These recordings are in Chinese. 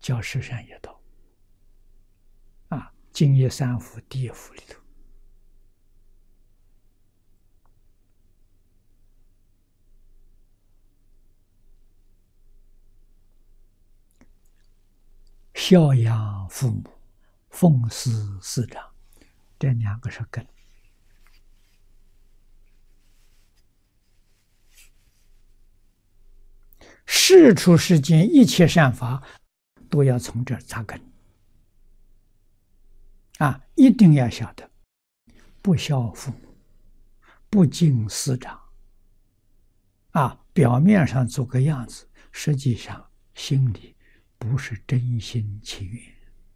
叫十善业道啊，净业三福第一福里头。孝养父母，奉事师长，这两个是根。世出世间一切善法，都要从这儿扎根。啊，一定要晓得，不孝父母，不敬师长。啊，表面上做个样子，实际上心里不是真心情愿。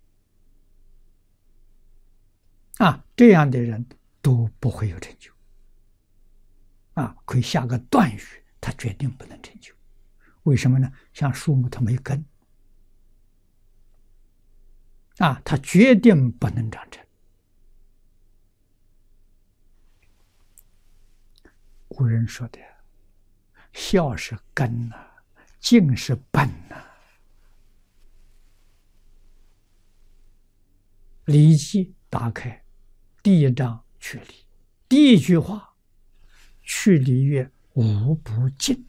啊，这样的人都不会有成就。啊，可以下个断语，他决定不能成就。为什么呢？像树木，它没根。啊，它决定不能长成。古人说的，孝是根呐，敬是本呐。《礼记》打开，第一章去礼，第一句话，去礼曰：无不敬。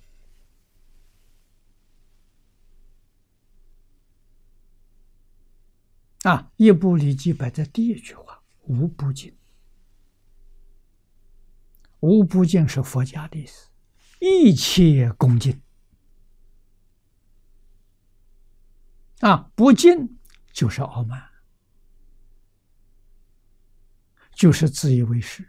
啊，一部《礼记》摆在第一句话，无不敬。无不敬是佛家的意思，一切恭敬。啊，不敬就是傲慢，就是自以为是，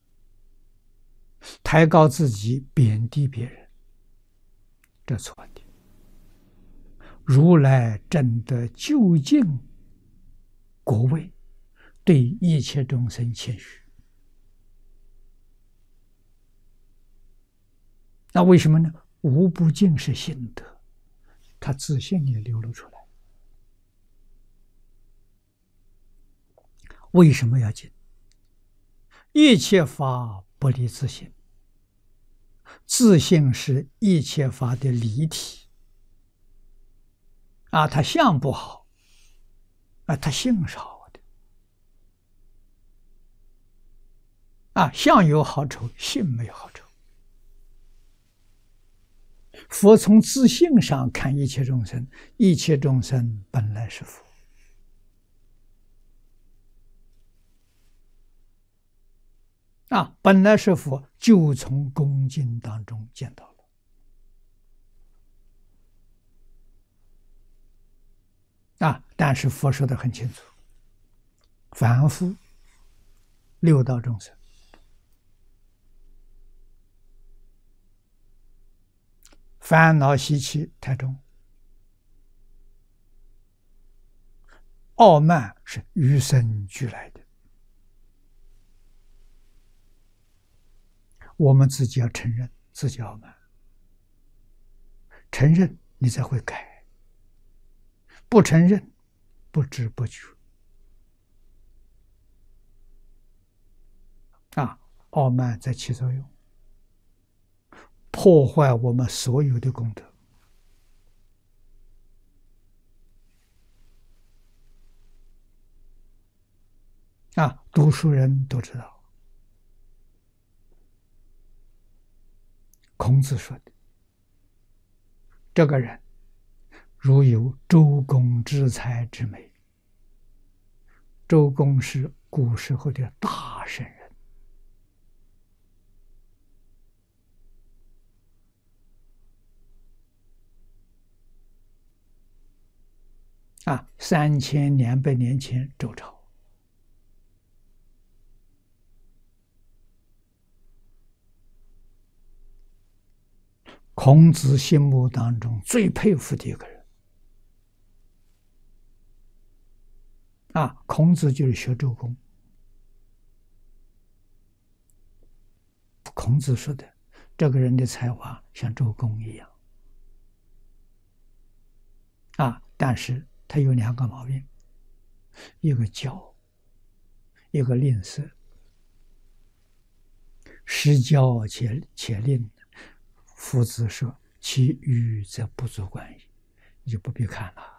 抬高自己，贬低别人，这错的。如来真的究竟果位，对一切众生谦虚。那为什么呢？无不敬是心得，他自信也流露出来。为什么要敬？一切法不离自性，自性是一切法的离体。啊，他相不好，啊，他性是好的。啊，相有好丑，性没有好丑。佛从自性上看一切众生，一切众生本来是佛。啊，本来是佛，就从恭敬当中见到了。啊，但是佛说的很清楚，凡夫六道众生，烦恼习气太重，傲慢是与生俱来的。我们自己要承认自己傲慢，承认你才会改，不承认不知不觉。啊，傲慢在起作用，破坏我们所有的功德。啊，读书人都知道，孔子说的，这个人如有周公之才之美。周公是古时候的大圣人。啊，3200年前周朝。孔子心目当中最佩服的一个人。啊，孔子就是学周公。孔子说的，这个人的才华像周公一样。啊，但是他有2个毛病，一个骄，一个吝啬。失骄且吝，夫子说：“其愚则不足观矣。”你就不必看了。